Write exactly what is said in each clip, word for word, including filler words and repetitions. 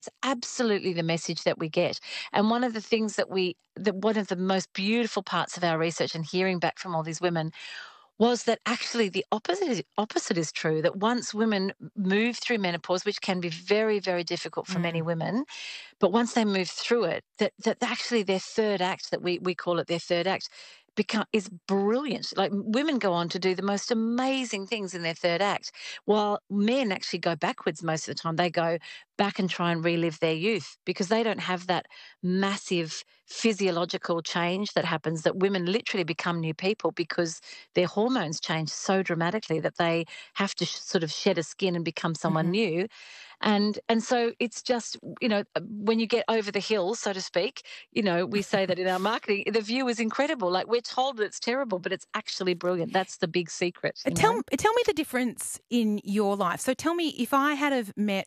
It's absolutely the message that we get. And one of the things that we, that one of the most beautiful parts of our research and hearing back from all these women was that actually the opposite is, opposite is true, that once women move through menopause, which can be very, very difficult for many Mm. women, but once they move through it, that, that actually their third act, that we, we call it their third act, become is brilliant. Like women go on to do the most amazing things in their third act, while men actually go backwards most of the time. They go back and try and relive their youth because they don't have that massive physiological change that happens, that women literally become new people because their hormones change so dramatically that they have to sh- sort of shed a skin and become someone Mhm. new. And and so it's just, you know, uh, when you get over the hill, so to speak, you know, we say that in our marketing, the view is incredible. Like we're told that it's terrible, but it's actually brilliant. That's the big secret, Uh, you Tell know? tell me the difference in your life. So tell me, if I had have met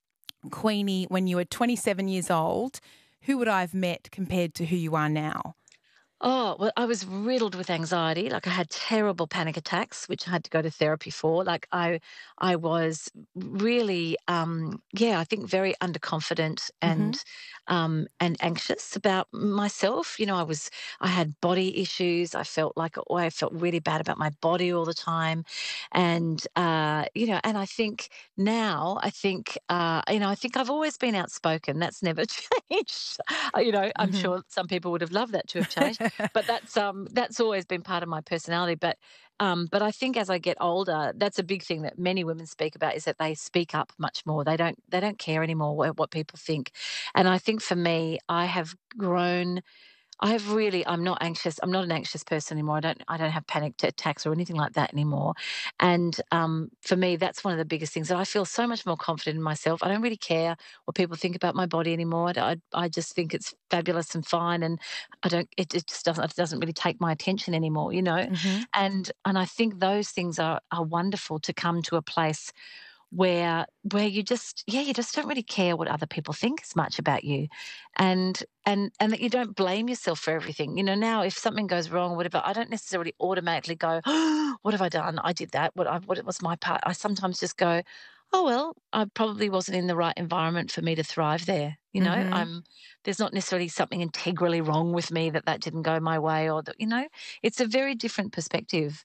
Queenie when you were twenty-seven years old, who would I have met compared to who you are now? Oh, well, I was riddled with anxiety. Like I had terrible panic attacks, which I had to go to therapy for. Like I I was really um yeah, I think very underconfident Mhm. and um and anxious about myself. You know, I was I had body issues. I felt like oh, I felt really bad about my body all the time. And uh, you know, and I think now I think uh, you know, I think I've always been outspoken. That's never changed. Uh, you know, I'm Mhm. sure some people would have loved that to have changed, but that's um that's always been part of my personality. But um, but I think as I get older, that's a big thing that many women speak about is that they speak up much more. They don't they don't care anymore what, what people think, and I think for me, I have grown. I have really I'm not anxious. I'm not an anxious person anymore. I don't I don't have panic t- attacks or anything like that anymore. And um, for me, that's one of the biggest things. That I feel so much more confident in myself. I don't really care what people think about my body anymore. I I just think it's fabulous and fine, and I don't. It, it just doesn't. It doesn't really take my attention anymore. You know, Mhm. and and I think those things are are wonderful to come to a place where where you just yeah you just don't really care what other people think as much about you, and and and that you don't blame yourself for everything. You know, now if something goes wrong or whatever, I don't necessarily automatically go, oh, what have I done? I did that. What I, what was my part? I sometimes just go, oh well, I probably wasn't in the right environment for me to thrive there. You know, Mhm. I'm there's not necessarily something integrally wrong with me that that didn't go my way, or that, you know, it's a very different perspective.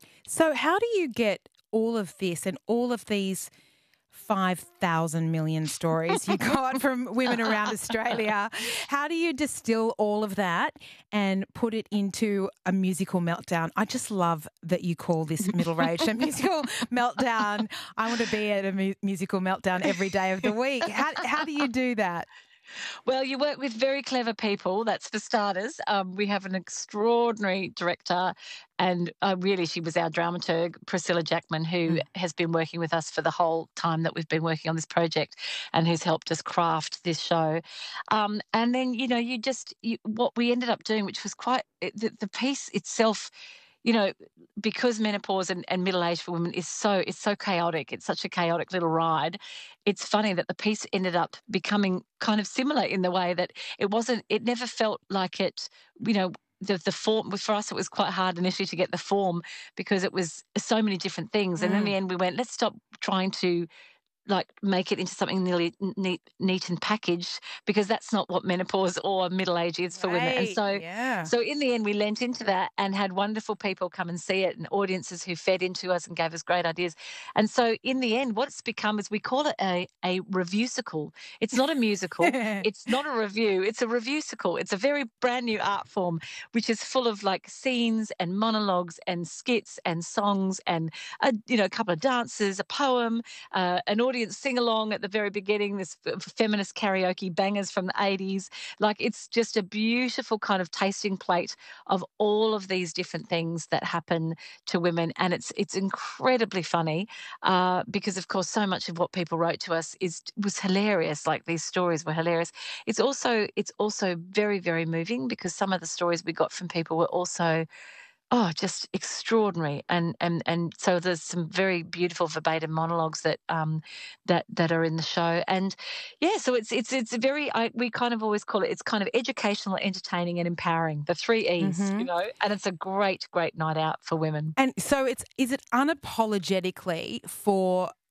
So how do you get all of this and all of these five thousand million stories you got from women around Australia? How do you distill all of that and put it into a musical meltdown? I just love that you call this Middle Rage a musical meltdown. I want to be at a mu- musical meltdown every day of the week. How, how do you do that? Well, you work with very clever people, that's for starters. Um, we have an extraordinary director, and uh, really, she was our dramaturg, Priscilla Jackman, who Mm. has been working with us for the whole time that we've been working on this project and who's helped us craft this show. Um, and then, you know, you just, you, what we ended up doing, which was quite, it- the, the piece itself, you know, because menopause and, and middle age for women is so it's so chaotic. It's such a chaotic little ride. It's funny that the piece ended up becoming kind of similar in the way that it wasn't. It never felt like it. You know, the the form for us. It was quite hard initially to get the form because it was so many different things. And in the Mm. end, we went, let's stop trying to like make it into something nearly neat, neat and packaged, because that's not what menopause or middle age is for women. And Right. so, Yeah. so in the end, we lent into that and had wonderful people come and see it, and audiences who fed into us and gave us great ideas. And so, in the end, what it's become is we call it a a reviewsicle. It's not a musical. It's not a review. It's a reviewsicle. It's a very brand new art form, which is full of like scenes and monologues and skits and songs and a you know a couple of dances, a poem, uh, an audience sing along at the very beginning, this f- feminist karaoke bangers from the eighties. Like it's just a beautiful kind of tasting plate of all of these different things that happen to women. And it's it's incredibly funny uh, because, of course, so much of what people wrote to us is was hilarious. Like these stories were hilarious. It's also it's also very, very moving because some of the stories we got from people were also oh, just extraordinary, and and and so there's some very beautiful verbatim monologues that um that that are in the show, and yeah, so it's it's it's a very I, we kind of always call it it's kind of educational, entertaining, and empowering, the three E's, you Mhm. know, and it's a great great night out for women. And so it's is it unapologetically for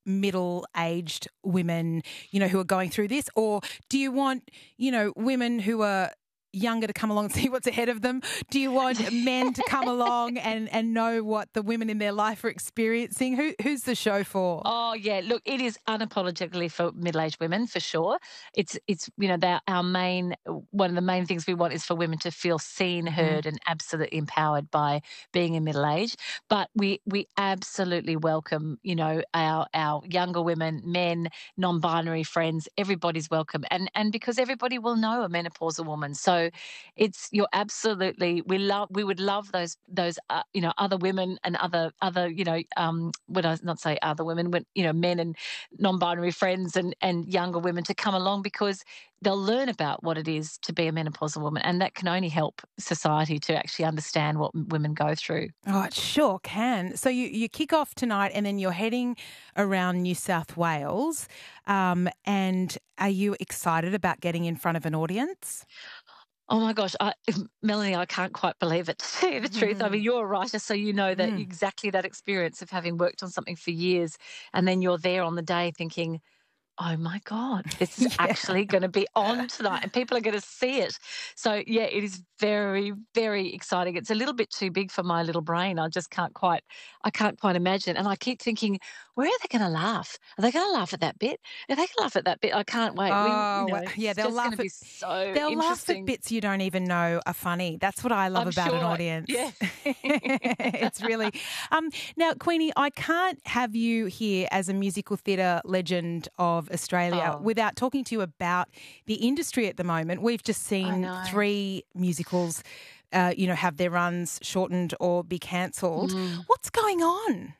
middle-aged women, you know, who are going through this? Or do you want, you know, women who are younger to come along and see what's ahead of them? Do you want men to come along and, and know what the women in their life are experiencing? Who Who's the show for? Oh, yeah. Look, it is unapologetically for middle-aged women, for sure. It's, it's you know, that our main, one of the main things we want is for women to feel seen, heard, mm. and absolutely empowered by being in middle age. But we we absolutely welcome, you know, our our younger women, men, non-binary friends. Everybody's welcome, and and because everybody will know a menopausal woman. So it's you're absolutely we love we would love those those uh, you know other women and other other you know um would I not say other women when you know men and non-binary friends and and younger women to come along, because they'll learn about what it is to be a menopausal woman, and that can only help society to actually understand what women go through. Oh, it sure can. So you, you kick off tonight and then you're heading around New South Wales. Um, and are you excited about getting in front of an audience? Oh my gosh, I, Melanie, I can't quite believe it, to tell you the truth. Mm. I mean, you're a writer, so you know that mm. exactly that experience of having worked on something for years, and then you're there on the day thinking, oh my God, this is yeah. actually going to be on tonight and people are going to see it. So yeah, it is very, very exciting. It's a little bit too big for my little brain. I just can't quite, I can't quite imagine. And I keep thinking, where are they going to laugh? Are they going to laugh at that bit? Are they going to laugh at that bit? I can't wait. Oh, we, you know, well, yeah, they'll laugh at, so they'll laugh at bits you don't even know are funny. That's what I love I'm about sure. an audience. Yeah. It's really, um, now, Queenie, I can't have you here as a musical theatre legend of Australia oh. without talking to you about the industry at the moment. We've just seen three musicals, uh, you know, have their runs shortened or be cancelled. Mm. What's going on?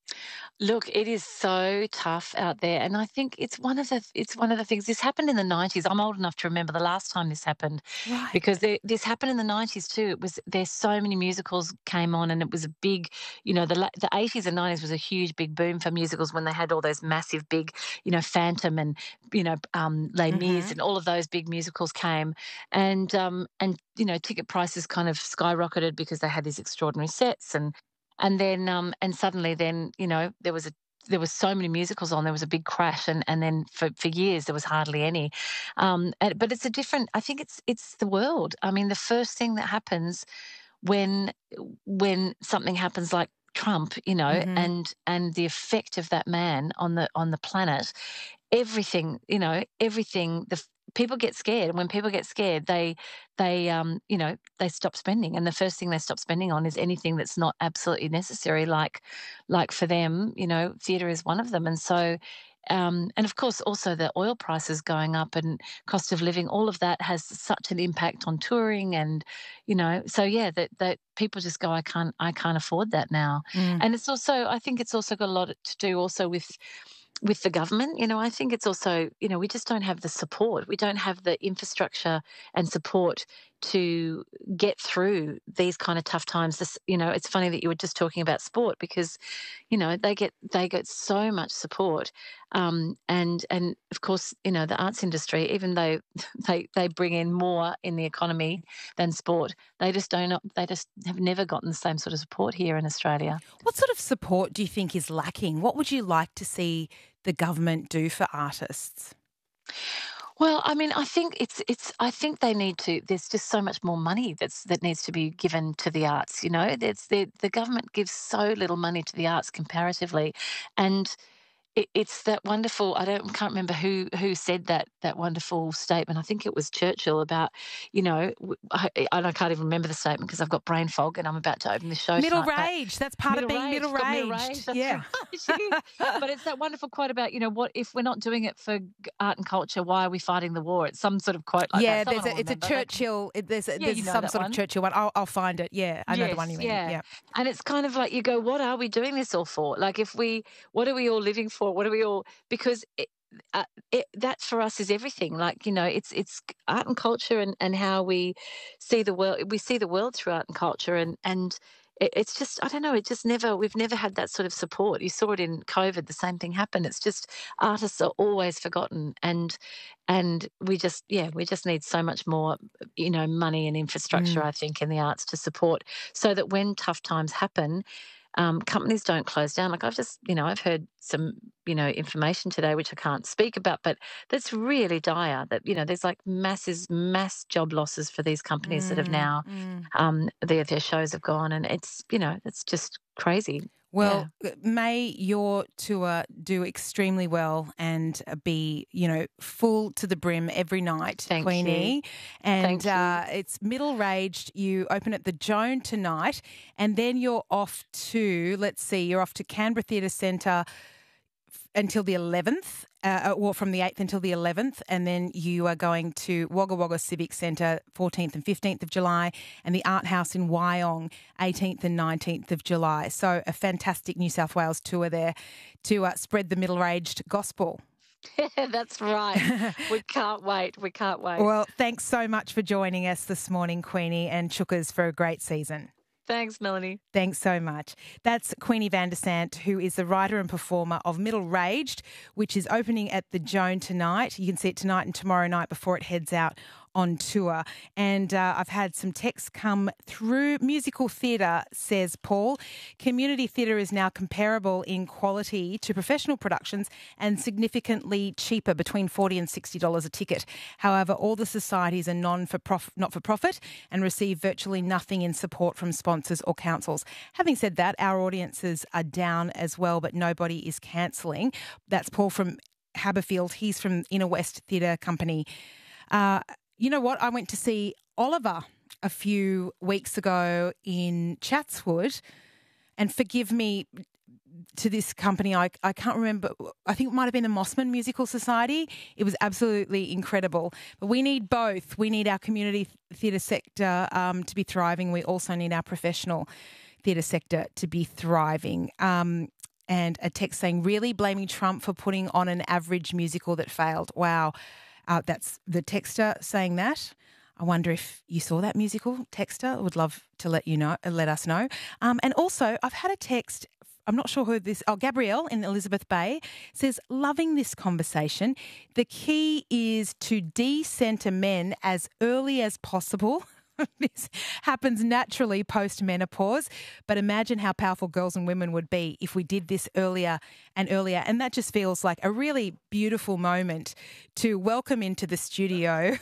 Look, it is so tough out there, and I think it's one of the it's one of the things. This happened in the nineties. I'm old enough to remember the last time this happened, right? Because there, this happened in the nineties too. It was there's so many musicals came on, and it was a big, you know, the the eighties and nineties was a huge big boom for musicals when they had all those massive big, you know, Phantom and you know um, Les Mis mm-hmm. and all of those big musicals came, and um, and you know ticket prices kind of skyrocketed because they had these extraordinary sets and. And then, um, and suddenly, then you know, there was a there was so many musicals on. There was a big crash, and and then for, for years there was hardly any. Um, and, but it's a different. I think it's it's the world. I mean, the first thing that happens when when something happens like Trump, you know, mm-hmm. and and the effect of that man on the on the planet, everything, you know, everything. The people get scared, and when people get scared, they they um you know they stop spending, and the first thing they stop spending on is anything that's not absolutely necessary, like like for them, you know, theatre is one of them. And so um and of course also the oil prices going up and cost of living, all of that has such an impact on touring, and you know so yeah that that people just go, I can't I can't afford that now. mm. And it's also, I think it's also got a lot to do also with with the government. You know, I think it's also, you know, we just don't have the support. We don't have the infrastructure and support to get through these kind of tough times. This, you know, it's funny that you were just talking about sport, because, you know, they get they get so much support, um, and and of course, you know, the arts industry, even though they they bring in more in the economy than sport, they just don't. They just have never gotten the same sort of support here in Australia. What sort of support do you think is lacking? What would you like to see the government do for artists? Well, I mean, I think it's it's. I think they need to. There's just so much more money that's that needs to be given to the arts. You know, there's the the government gives so little money to the arts comparatively, and it, it's that wonderful. I don't can't remember who who said that that wonderful statement. I think it was Churchill about, you know, I, I can't even remember the statement because I've got brain fog and I'm about to open the show. Middle tonight, rage. That's part of being rage, middle middle rage. rage. That's Yeah. Right. But it's that wonderful quote about, you know, what if we're not doing it for art and culture? Why are we fighting the war? It's some sort of quote like yeah, that. Yeah, there's a, it's a Churchill. It, there's a, yeah, there's you know some sort one. of Churchill one. I'll, I'll find it. Yeah, I yes, know the one you mean. Yeah. yeah, and it's kind of like you go, what are we doing this all for? Like, if we, what are we all living for? What are we all? Because it, uh, it, that for us is everything. Like, you know, it's it's art and culture, and, and how we see the world. We see the world through art and culture, and and it, it's just, I don't know. It just never. We've never had that sort of support. You saw it in COVID. The same thing happened. It's just artists are always forgotten, and and we just yeah we just need so much more, you know, money and infrastructure. Mm. I think in the arts to support, so that when tough times happen, um, companies don't close down. Like I've just, you know, I've heard some, you know, information today which I can't speak about, but that's really dire. That you know, there's like masses, mass job losses for these companies that have Mm, now mm. um, their their shows have gone, and it's you know, it's just crazy. Well, Yeah. may your tour do extremely well and uh, be, you know, full to the brim every night, Thank Queenie. you. And Thank you. uh, it's middle raged. You open at the Joan tonight, and then you're off to, let's see, you're off to Canberra Theatre Centre f- until the eleventh, uh, or from the eighth until the eleventh, and then you are going to Wagga Wagga Civic Centre fourteenth and fifteenth of July, and the Art House in Wyong eighteenth and nineteenth of July. So a fantastic New South Wales tour there to uh, spread the middle-aged gospel. That's right. We can't wait. We can't wait. Well, thanks so much for joining us this morning, Queenie, and Chookers, for a great season. Thanks, Melanie. Thanks so much. That's Queenie van der Sant, who is the writer and performer of Middle Raged, which is opening at the Joan tonight. You can see it tonight and tomorrow night before it heads out on tour. And uh, I've had some texts come through. Musical theatre, says Paul. Community theatre is now comparable in quality to professional productions and significantly cheaper, between forty dollars and sixty dollars a ticket. However, all the societies are non-for-profit, not-for-profit and receive virtually nothing in support from sponsors or councils. Having said that, our audiences are down as well, but nobody is cancelling. That's Paul from Haberfield. He's from Inner West Theatre Company. Uh, You know what? I went to see Oliver a few weeks ago in Chatswood, and forgive me to this company, I, I can't remember, I think it might have been the Mossman Musical Society. It was absolutely incredible. But we need both. We need our community theatre sector um, to be thriving. We also need our professional theatre sector to be thriving. Um, and a text saying, really blaming Trump for putting on an average musical that failed. Wow. Uh, that's the texter saying that. I wonder if you saw that musical, texter. I would love to let you know, let us know. Um, and also, I've had a text. I'm not sure who this. Oh, Gabrielle in Elizabeth Bay says, loving this conversation. The key is to de-centre men as early as possible. This happens naturally post-menopause, but imagine how powerful girls and women would be if we did this earlier and earlier. And that just feels like a really beautiful moment to welcome into the studio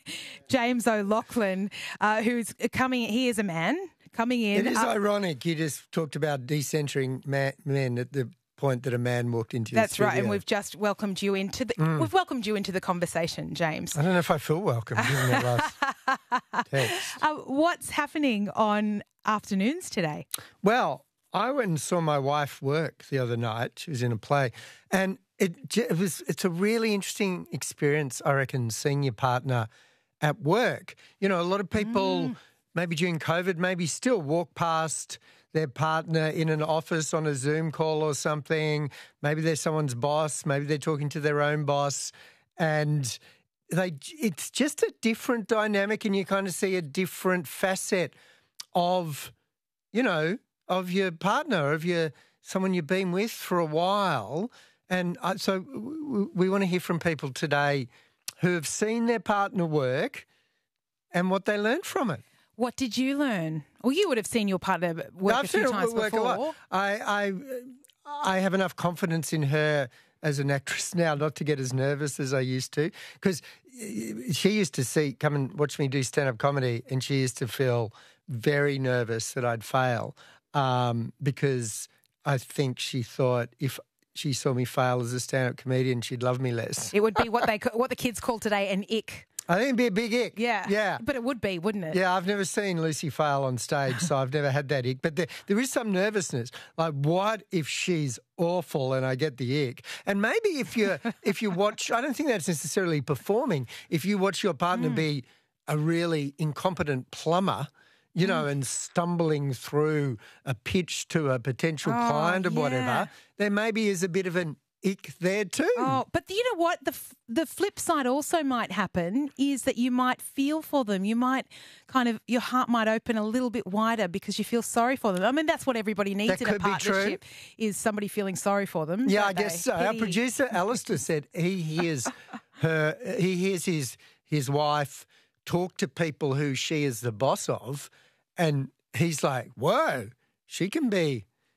James O'Loughlin, uh, who's coming. He is a man coming in. It is uh, ironic. You just talked about decentering ma- men at the point that a man walked into your That's studio. right, and we've just welcomed you into the mm. we've welcomed you into the conversation, James. I don't know if I feel welcome given that last text. Uh, what's happening on afternoons today? Well, I went and saw my wife work the other night. She was in a play, and it, it was it's a really interesting experience, I reckon, seeing your partner at work. You know, a lot of people, mm. maybe during COVID, maybe still walk past their partner in an office on a Zoom call or something. Maybe they're someone's boss. Maybe they're talking to their own boss. And they it's just a different dynamic, and you kind of see a different facet of, you know, of your partner, of your someone you've been with for a while. And I, so we, we want to hear from people today who have seen their partner work and what they learned from it. What did you learn? Well, you would have seen your partner work I've a few seen times her work before. A lot. I, I, I have enough confidence in her as an actress now not to get as nervous as I used to, because she used to see, come and watch me do stand-up comedy, and she used to feel very nervous that I'd fail um, because I think she thought if she saw me fail as a stand-up comedian, she'd love me less. It would be what they what the kids call today an ick. I think it'd be a big ick. Yeah. Yeah. But it would be, wouldn't it? Yeah, I've never seen Lucy fail on stage, so I've never had that ick. But there, there is some nervousness. Like, what if she's awful and I get the ick? And maybe if you if you watch, I don't think that's necessarily performing. If you watch your partner mm. be a really incompetent plumber, you know, mm. and stumbling through a pitch to a potential oh, client or yeah. whatever, there maybe is a bit of an ick there too. Oh, but you know what? The f- the flip side also might happen is that you might feel for them. You might kind of, your heart might open a little bit wider because you feel sorry for them. I mean, that's what everybody needs that in a could be partnership true. Is somebody feeling sorry for them. Yeah, don't I guess they? so. Our Pity. producer, Alistair, said he hears her, he hears his his wife talk to people who she is the boss of, and he's like, whoa, she can be,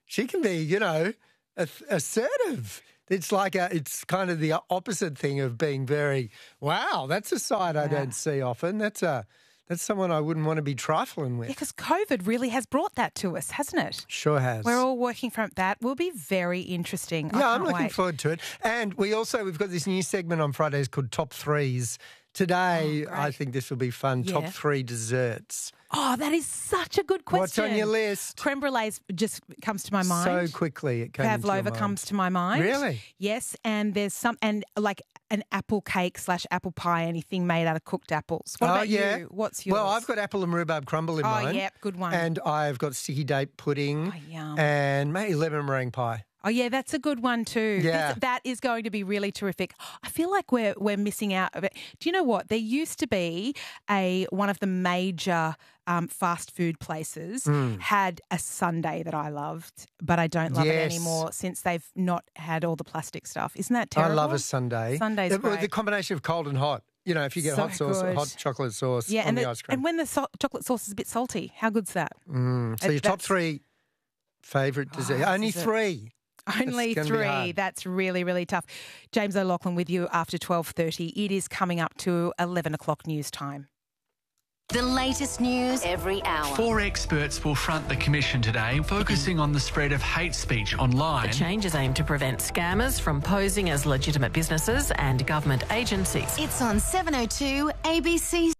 she can be, you know, assertive. It's like a, it's kind of the opposite thing of being very, wow, that's a side I Yeah. don't see often. That's a, that's someone I wouldn't want to be trifling with. Yeah, because COVID really has brought that to us, hasn't it? Sure has. We're all working from that. Will be very interesting. I Yeah, I'm can't looking wait. forward to it. And we also, we've got this new segment on Fridays called Top Threes. Today, Oh, great. I think this will be fun. Top Yeah. three desserts. Oh, that is such a good question. What's on your list? Creme brulees just comes to my mind. So quickly it came into your Pavlova mind. comes to my mind. Really? Yes, and there's some, and like an apple cake slash apple pie, anything made out of cooked apples. What Oh, about yeah. you? What's yours? Well, I've got apple and rhubarb crumble in Oh, mine. yep, good one. And I've got sticky date pudding Oh, yum. and maybe lemon meringue pie. Oh yeah, that's a good one too. Yeah. This- that is going to be really terrific. I feel like we're we're missing out. Of it. Do you know what? There used to be a one of the major um, fast food places had a sundae that I loved, but I don't love Yes. it anymore since they've not had all the plastic stuff. Isn't that terrible? I love a sundae. Sundae's the, great. the combination of cold and hot. You know, if you get So hot sauce, good. hot chocolate sauce Yeah, on and, the the- ice cream. and when the so- chocolate sauce is a bit salty, how good's that? Mm, so Uh, your top that's- three favourite dessert? Oh, Only this is a- three. Only gonna be three. hard. That's really, really tough. James O'Loughlin with you after twelve thirty. It is coming up to eleven o'clock news time. The latest news every hour. Four experts will front the commission today, focusing on the spread of hate speech online. The changes aim to prevent scammers from posing as legitimate businesses and government agencies. It's on seven oh two A B C.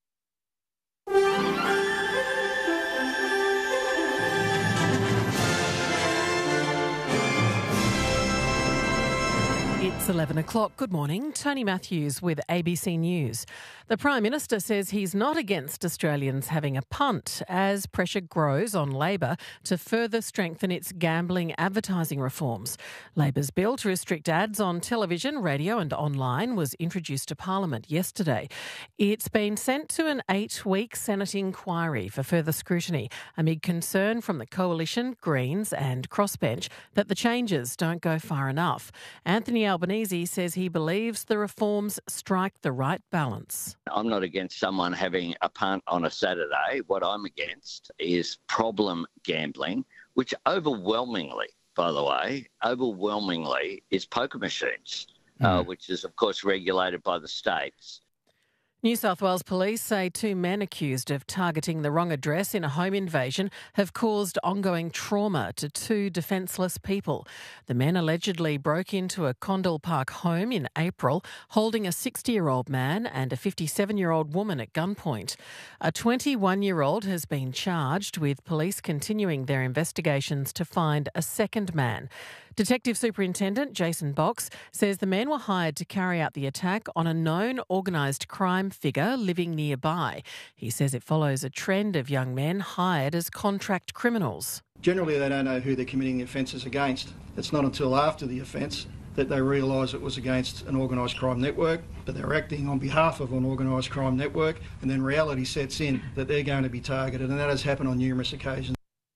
It's eleven o'clock. Good morning. Tony Matthews with A B C News. The Prime Minister says he's not against Australians having a punt as pressure grows on Labor to further strengthen its gambling advertising reforms. Labor's bill to restrict ads on television, radio and online was introduced to Parliament yesterday. It's been sent to an eight-week Senate inquiry for further scrutiny amid concern from the Coalition, Greens and Crossbench that the changes don't go far enough. Anthony Albanese says he believes the reforms strike the right balance. I'm not against someone having a punt on a Saturday. What I'm against is problem gambling, which overwhelmingly, by the way, overwhelmingly is poker machines, mm. uh, which is, of course, regulated by the states. New South Wales police say two men accused of targeting the wrong address in a home invasion have caused ongoing trauma to two defenceless people. The men allegedly broke into a Condell Park home in April, holding a sixty-year-old man and a fifty-seven-year-old woman at gunpoint. A twenty-one-year-old has been charged, with police continuing their investigations to find a second man. Detective Superintendent Jason Box says the men were hired to carry out the attack on a known organised crime figure living nearby. He says it follows a trend of young men hired as contract criminals. Generally, they don't know who they're committing the offences against. It's not until after the offence that they realise it was against an organised crime network, but they're acting on behalf of an organised crime network, and then reality sets in that they're going to be targeted, and that has happened on numerous occasions.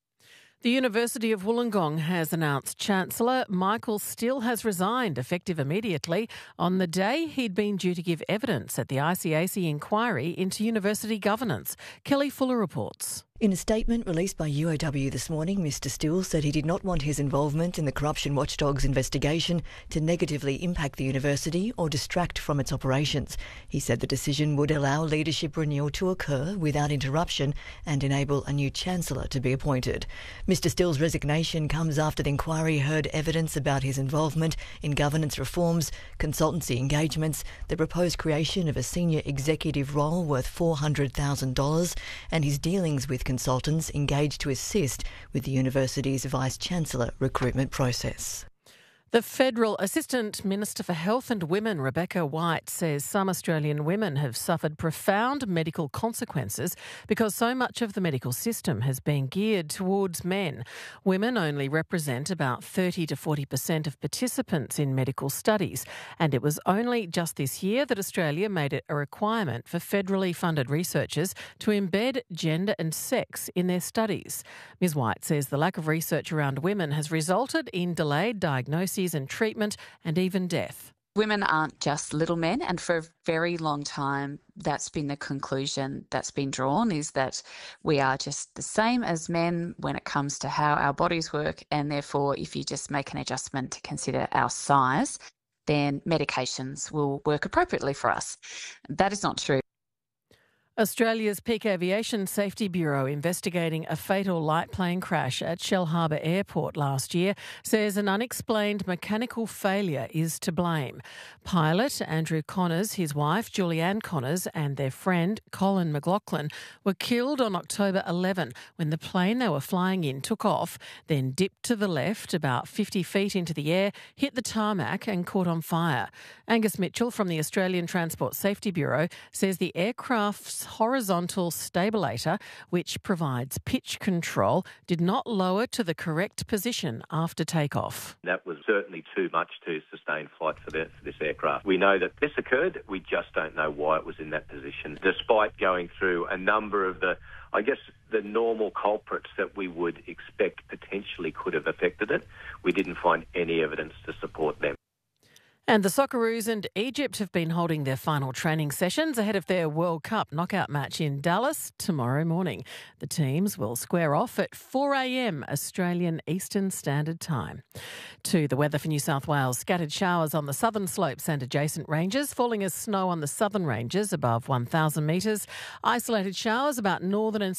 The University of Wollongong has announced Chancellor Michael Still has resigned, effective immediately, on the day he'd been due to give evidence at the I C A C inquiry into university governance. Kelly Fuller reports. In a statement released by U O W this morning, Mr Still said he did not want his involvement in the Corruption Watchdog's investigation to negatively impact the university or distract from its operations. He said the decision would allow leadership renewal to occur without interruption and enable a new Chancellor to be appointed. Mr Still's resignation comes after the inquiry heard evidence about his involvement in governance reforms, consultancy engagements, the proposed creation of a senior executive role worth four hundred thousand dollars, and his dealings with consultants engaged to assist with the university's Vice-Chancellor recruitment process. The Federal Assistant Minister for Health and Women, Rebecca White, says some Australian women have suffered profound medical consequences because so much of the medical system has been geared towards men. Women only represent about thirty to forty percent of participants in medical studies, and it was only just this year that Australia made it a requirement for federally funded researchers to embed gender and sex in their studies. Ms White says the lack of research around women has resulted in delayed diagnoses and treatment and even death. Women aren't just little men, and for a very long time, that's been the conclusion that's been drawn, is that we are just the same as men when it comes to how our bodies work, and therefore if you just make an adjustment to consider our size, then medications will work appropriately for us. That is not true. Australia's Peak Aviation Safety Bureau, investigating a fatal light plane crash at Shellharbour Airport last year, says an unexplained mechanical failure is to blame. Pilot Andrew Connors, his wife Julianne Connors and their friend Colin McLaughlin were killed on October eleventh when the plane they were flying in took off, then dipped to the left about fifty feet into the air, hit the tarmac and caught on fire. Angus Mitchell from the Australian Transport Safety Bureau says the aircraft's horizontal stabilator, which provides pitch control, did not lower to the correct position after takeoff. That was certainly too much to sustain flight for, the, for this aircraft. We know that this occurred, we just don't know why it was in that position, despite going through a number of the, I guess, the normal culprits that we would expect potentially could have affected it. We didn't find any evidence to support them. And the Socceroos and Egypt have been holding their final training sessions ahead of their World Cup knockout match in Dallas tomorrow morning. The teams will square off at four a.m. Australian Eastern Standard Time. To the weather for New South Wales, scattered showers on the southern slopes and adjacent ranges, falling as snow on the southern ranges above one thousand metres. Isolated showers about northern and